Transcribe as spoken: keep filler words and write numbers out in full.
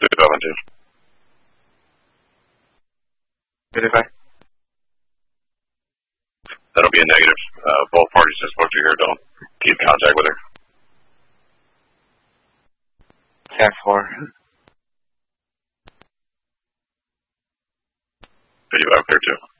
do that one too. fifty-five. That'll be a negative. Uh, both parties I spoke to here don't keep contact with her. ten four. fifty-five, clear two.